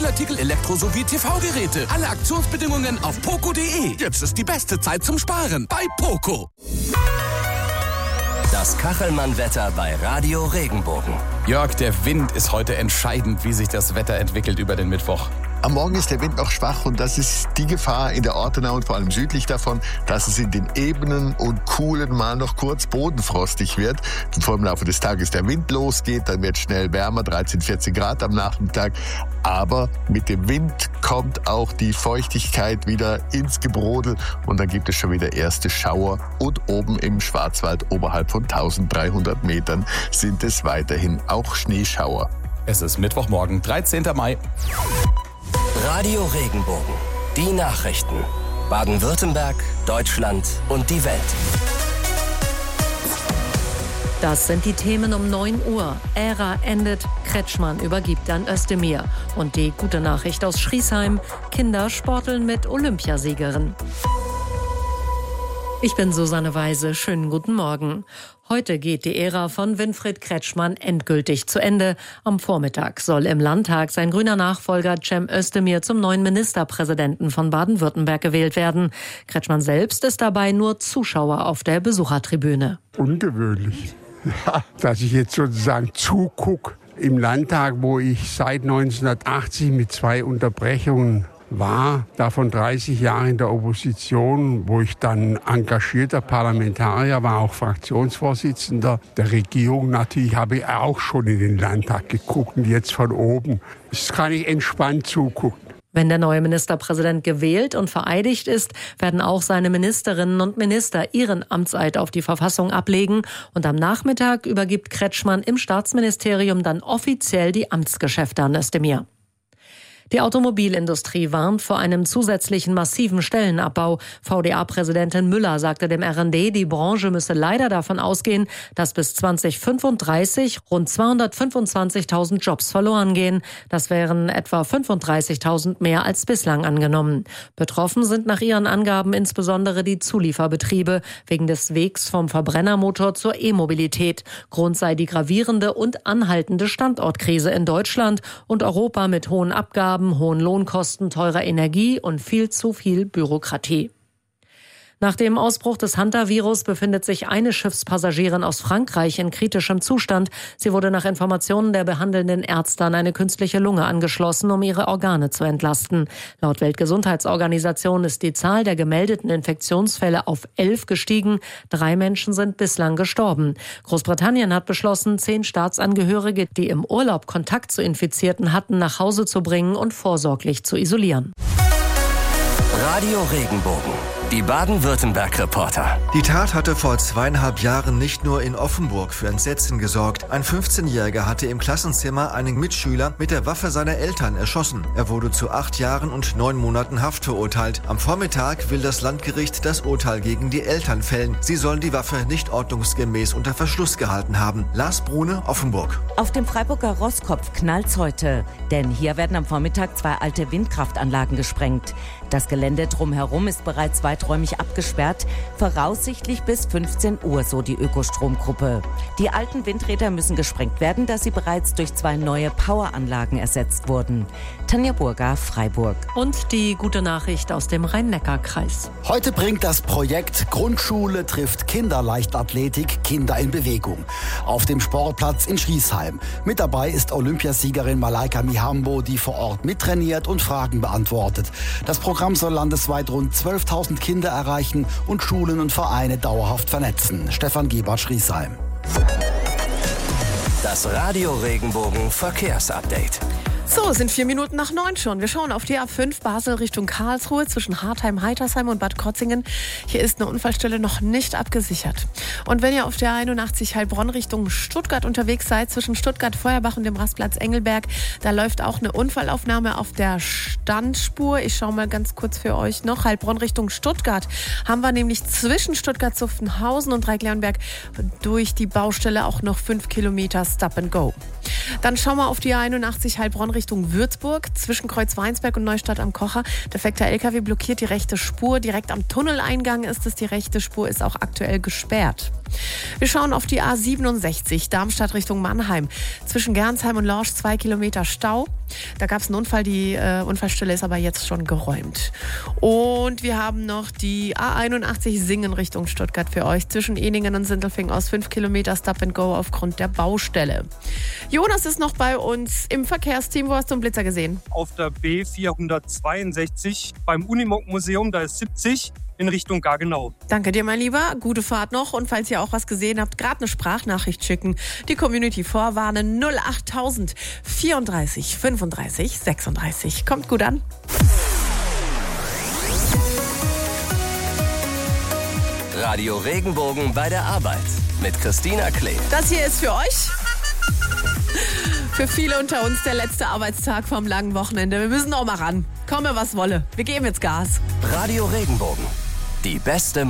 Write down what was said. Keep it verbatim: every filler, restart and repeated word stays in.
Spielartikel, Elektro- sowie T V-Geräte. Alle Aktionsbedingungen auf poco punkt de. Jetzt ist die beste Zeit zum Sparen bei Poco. Das Kachelmann-Wetter bei Radio Regenbogen. Jörg, der Wind ist heute entscheidend, wie sich das Wetter entwickelt über den Mittwoch. Am Morgen ist der Wind noch schwach und das ist die Gefahr in der Ortenau und vor allem südlich davon, dass es in den Ebenen und Kuhlen mal noch kurz bodenfrostig wird. Bevor im Laufe des Tages der Wind losgeht, dann wird schnell wärmer, dreizehn, vierzehn Grad am Nachmittag. Aber mit dem Wind kommt auch die Feuchtigkeit wieder ins Gebrodel und dann gibt es schon wieder erste Schauer. Und oben im Schwarzwald oberhalb von dreizehnhundert Metern sind es weiterhin auch Schneeschauer. Es ist Mittwochmorgen, dreizehnten Mai. Radio Regenbogen. Die Nachrichten. Baden-Württemberg, Deutschland und die Welt. Das sind die Themen um neun Uhr. Ära endet, Kretschmann übergibt an Özdemir. Und die gute Nachricht aus Schriesheim: Kinder sporteln mit Olympiasiegerin. Ich bin Susanne Weise. Schönen guten Morgen. Heute geht die Ära von Winfried Kretschmann endgültig zu Ende. Am Vormittag soll im Landtag sein grüner Nachfolger Cem Özdemir zum neuen Ministerpräsidenten von Baden-Württemberg gewählt werden. Kretschmann selbst ist dabei nur Zuschauer auf der Besuchertribüne. Ungewöhnlich, ja, dass ich jetzt sozusagen zugucke im Landtag, wo ich seit neunzehnhundertachtzig mit zwei Unterbrechungen war, davon dreißig Jahre in der Opposition, wo ich dann engagierter Parlamentarier war, auch Fraktionsvorsitzender der Regierung. Natürlich habe ich auch schon in den Landtag geguckt und jetzt von oben. Das kann ich entspannt zugucken. Wenn der neue Ministerpräsident gewählt und vereidigt ist, werden auch seine Ministerinnen und Minister ihren Amtseid auf die Verfassung ablegen. Und am Nachmittag übergibt Kretschmann im Staatsministerium dann offiziell die Amtsgeschäfte an Özdemir. Die Automobilindustrie warnt vor einem zusätzlichen massiven Stellenabbau. V D A-Präsidentin Müller sagte dem R N D, die Branche müsse leider davon ausgehen, dass bis zweitausendfünfunddreißig rund zweihundertfünfundzwanzigtausend Jobs verloren gehen. Das wären etwa fünfunddreißigtausend mehr als bislang angenommen. Betroffen sind nach ihren Angaben insbesondere die Zulieferbetriebe wegen des Wegs vom Verbrennermotor zur E-Mobilität. Grund sei die gravierende und anhaltende Standortkrise in Deutschland und Europa mit hohen Abgaben, hohen Lohnkosten, teurer Energie und viel zu viel Bürokratie. Nach dem Ausbruch des Hantavirus befindet sich eine Schiffspassagierin aus Frankreich in kritischem Zustand. Sie wurde nach Informationen der behandelnden Ärzte an eine künstliche Lunge angeschlossen, um ihre Organe zu entlasten. Laut Weltgesundheitsorganisation ist die Zahl der gemeldeten Infektionsfälle auf elf gestiegen. Drei Menschen sind bislang gestorben. Großbritannien hat beschlossen, zehn Staatsangehörige, die im Urlaub Kontakt zu Infizierten hatten, nach Hause zu bringen und vorsorglich zu isolieren. Radio Regenbogen. Die Baden-Württemberg-Reporter. Die Tat hatte vor zweieinhalb Jahren nicht nur in Offenburg für Entsetzen gesorgt. Ein fünfzehnjähriger hatte im Klassenzimmer einen Mitschüler mit der Waffe seiner Eltern erschossen. Er wurde zu acht Jahren und neun Monaten Haft verurteilt. Am Vormittag will das Landgericht das Urteil gegen die Eltern fällen. Sie sollen die Waffe nicht ordnungsgemäß unter Verschluss gehalten haben. Lars Brune, Offenburg. Auf dem Freiburger Rosskopf knallt's heute. Denn hier werden am Vormittag zwei alte Windkraftanlagen gesprengt. Das Gelände drumherum ist bereits weiträumig abgesperrt, voraussichtlich bis fünfzehn Uhr, so die Ökostromgruppe. Die alten Windräder müssen gesprengt werden, da sie bereits durch zwei neue Poweranlagen ersetzt wurden. Tanja Burger, Freiburg. Und die gute Nachricht aus dem Rhein-Neckar-Kreis. Heute bringt das Projekt Grundschule trifft Kinderleichtathletik Kinder in Bewegung auf dem Sportplatz in Schriesheim. Mit dabei ist Olympiasiegerin Malaika Mihambo, die vor Ort mittrainiert und Fragen beantwortet. Das Programm soll landesweit rund zwölftausend Kinder erreichen und Schulen und Vereine dauerhaft vernetzen. Stefan Gebert, Schriesheim. Das Radio Regenbogen Verkehrsupdate. So, sind vier Minuten nach neun schon. Wir schauen auf die A fünf Basel Richtung Karlsruhe zwischen Hartheim, Heitersheim und Bad Krotzingen. Hier ist eine Unfallstelle noch nicht abgesichert. Und wenn ihr auf der einundachtzig Heilbronn Richtung Stuttgart unterwegs seid, zwischen Stuttgart, Feuerbach und dem Rastplatz Engelberg, da läuft auch eine Unfallaufnahme auf der Standspur. Ich schaue mal ganz kurz für euch noch. Heilbronn Richtung Stuttgart haben wir nämlich zwischen Stuttgart-Zuffenhausen und Dreieckleonberg durch die Baustelle auch noch fünf Kilometer Stop and Go. Dann schauen wir auf die einundachtzig Heilbronn Richtung Würzburg. Zwischen Kreuz-Weinsberg und Neustadt am Kocher. Defekter L K W blockiert die rechte Spur. Direkt am Tunneleingang ist es. Die rechte Spur ist auch aktuell gesperrt. Wir schauen auf die A siebenundsechzig, Darmstadt Richtung Mannheim. Zwischen Gernsheim und Lorsch zwei Kilometer Stau. Da gab es einen Unfall, die äh, Unfallstelle ist aber jetzt schon geräumt. Und wir haben noch die A einundachtzig Singen Richtung Stuttgart für euch. Zwischen Eningen und Sindelfingen aus fünf Kilometer Stop and Go aufgrund der Baustelle. Jonas ist noch bei uns im Verkehrsteam. Wo hast du einen Blitzer gesehen? Auf der B vierhundertzweiundsechzig beim Unimog-Museum, da ist siebzig. In Richtung Gaggenau. Danke dir, mein Lieber. Gute Fahrt noch. Und falls ihr auch was gesehen habt, gerade eine Sprachnachricht schicken. Die Community vorwarnen null achttausend vierunddreißig fünfunddreißig sechsunddreißig. Kommt gut an. Radio Regenbogen bei der Arbeit mit Christina Klee. Das hier ist für euch. Für viele unter uns der letzte Arbeitstag vom langen Wochenende. Wir müssen auch mal ran. Komme, was wolle. Wir geben jetzt Gas. Radio Regenbogen. Die beste